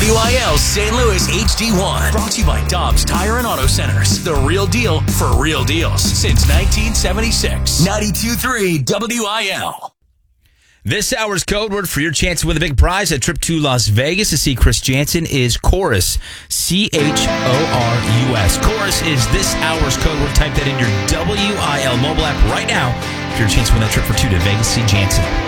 WIL St. Louis HD1. Brought to you by Dobbs Tire and Auto Centers. The real deal for real deals since 1976. 92.3 WIL. This hour's code word for your chance to win the big prize, a trip to Las Vegas to see Chris Jansen, is Chorus. Chorus. Chorus is this hour's code word. Type that in your WIL mobile app right now for your chance to win that trip for two to Vegas to see Jansen.